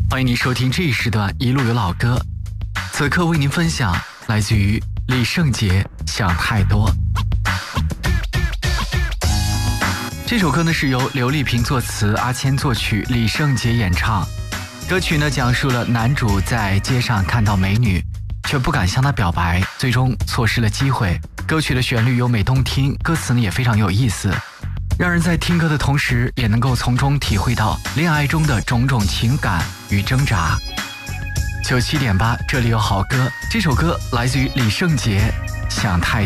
欢迎您收听这一时段一路有老歌，此刻为您分享来自于李圣杰《想太多》。这首歌呢是由刘丽萍作词，阿谦作曲，李圣杰演唱。歌曲呢讲述了男主在街上看到美女，却不敢向她表白，最终错失了机会。歌曲的旋律优美动听，歌词呢也非常有意思，让人在听歌的同时也能够从中体会到恋爱中的种种情感与挣扎。97.8，这里有好歌，这首歌来自于李圣杰，《想太多》。